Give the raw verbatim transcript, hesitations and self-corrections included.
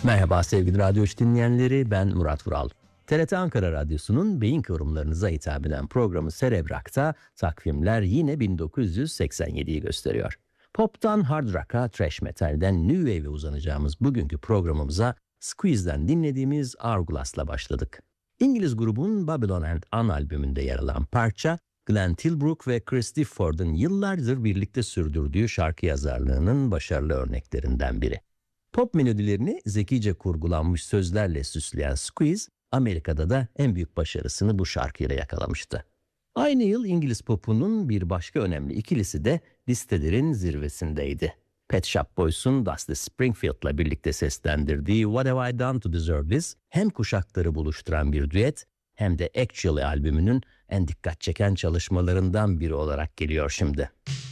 Merhaba sevgili Radyo üç dinleyenleri, ben Murat Vural. T R T Ankara Radyosu'nun beyin kıvrımlarınıza hitap eden programı Cerebrak'ta takvimler yine bin dokuz yüz seksen yediyi gösteriyor. Pop'tan hard rock'a, thrash metal'den new wave'e uzanacağımız bugünkü programımıza Squeeze'den dinlediğimiz Hourglass'la başladık. İngiliz grubun Babylon and Un albümünde yer alan parça, Glenn Tilbrook ve Chris Difford'un yıllardır birlikte sürdürdüğü şarkı yazarlığının başarılı örneklerinden biri. Pop melodilerini zekice kurgulanmış sözlerle süsleyen Squeeze, Amerika'da da en büyük başarısını bu şarkıyla yakalamıştı. Aynı yıl İngiliz popunun bir başka önemli ikilisi de listelerin zirvesindeydi. Pet Shop Boys'un Dusty Springfield'la birlikte seslendirdiği What Have I Done to Deserve This hem kuşakları buluşturan bir düet hem de Actually albümünün en dikkat çeken çalışmalarından biri olarak geliyor şimdi.